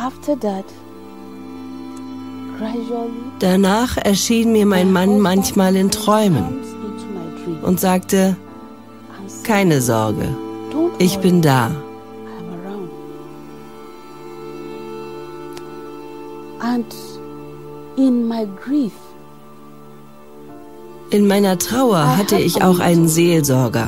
Danach erschien mir mein Mann manchmal in Träumen und sagte: Keine Sorge, ich bin da. In meiner Trauer hatte ich auch einen Seelsorger.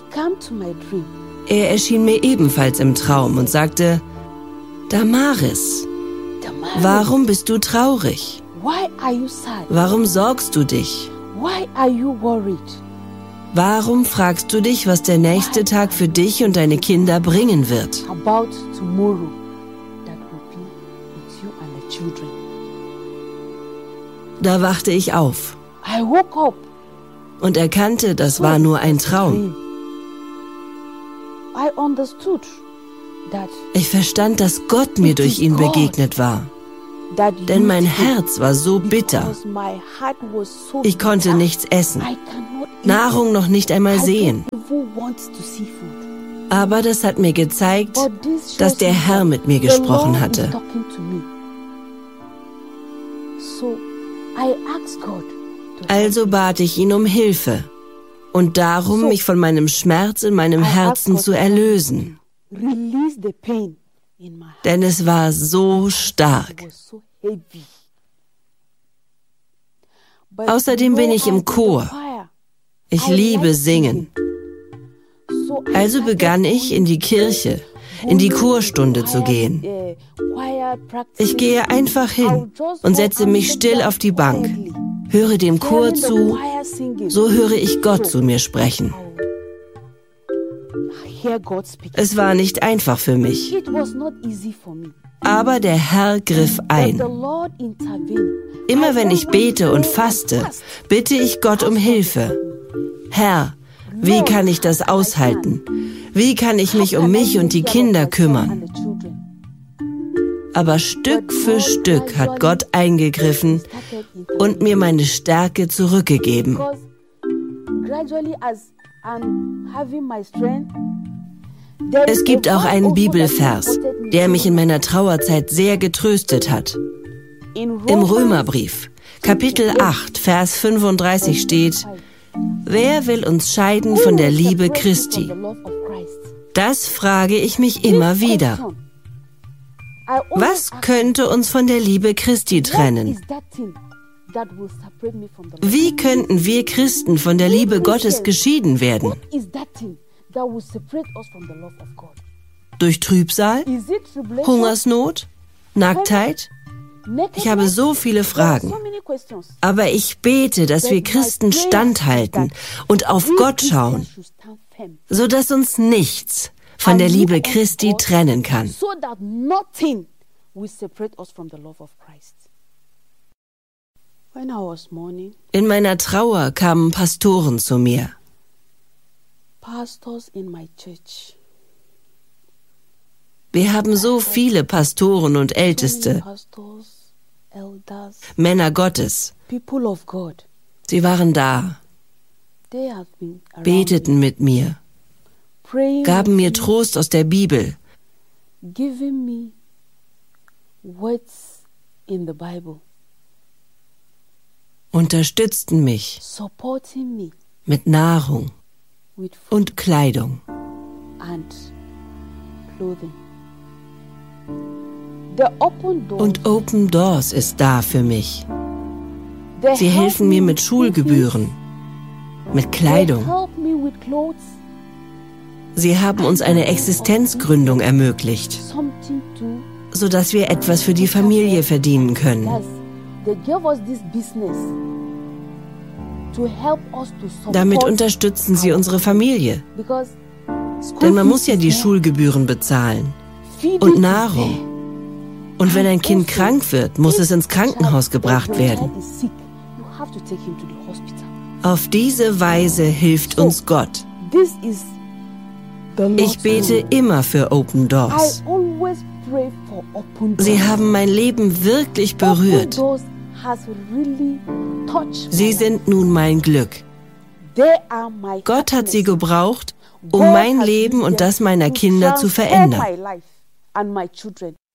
Er erschien mir ebenfalls im Traum und sagte: Damaris, warum bist du traurig? Warum sorgst du dich? Warum fragst du dich, was der nächste Tag für dich und deine Kinder bringen wird? Da wachte ich auf und erkannte, das war nur ein Traum. Ich verstand, dass Gott mir durch ihn begegnet war. Denn mein Herz war so bitter. Ich konnte nichts essen, Nahrung noch nicht einmal sehen. Aber das hat mir gezeigt, dass der Herr mit mir gesprochen hatte. Also bat ich ihn um Hilfe und darum, mich von meinem Schmerz in meinem Herzen zu erlösen. Denn es war so stark. Außerdem bin ich im Chor. Ich liebe Singen. Also begann ich, in die Kirche, in die Chorstunde zu gehen. Ich gehe einfach hin und setze mich still auf die Bank, höre dem Chor zu, so höre ich Gott zu mir sprechen. Es war nicht einfach für mich, aber der Herr griff ein. Immer wenn ich bete und faste, bitte ich Gott um Hilfe. Herr, wie kann ich das aushalten? Wie kann ich mich um mich und die Kinder kümmern? Aber Stück für Stück hat Gott eingegriffen und mir meine Stärke zurückgegeben. Es gibt auch einen Bibelvers, der mich in meiner Trauerzeit sehr getröstet hat. Im Römerbrief, Kapitel 8, Vers 35 steht: Wer will uns scheiden von der Liebe Christi? Das frage ich mich immer wieder. Was könnte uns von der Liebe Christi trennen? Wie könnten wir Christen von der Liebe Gottes geschieden werden? Durch Trübsal? Hungersnot? Nacktheit? Ich habe so viele Fragen. Aber ich bete, dass wir Christen standhalten und auf Gott schauen, sodass uns nichts von der Liebe Christi trennen kann. In meiner Trauer kamen Pastoren zu mir. Wir haben so viele Pastoren und Älteste, Männer Gottes. Sie waren da, beteten mit mir, gaben mir Trost aus der Bibel, unterstützten mich mit Nahrung und Kleidung. Und Open Doors ist da für mich. Sie helfen mir mit Schulgebühren, mit Kleidung. Sie haben uns eine Existenzgründung ermöglicht, sodass wir etwas für die Familie verdienen können. Damit unterstützen sie unsere Familie. Denn man muss ja die Schulgebühren bezahlen und Nahrung. Und wenn ein Kind krank wird, muss es ins Krankenhaus gebracht werden. Auf diese Weise hilft uns Gott. Ich bete immer für Open Doors. Sie haben mein Leben wirklich berührt. Sie sind nun mein Glück. Gott hat sie gebraucht, um mein Leben und das meiner Kinder zu verändern.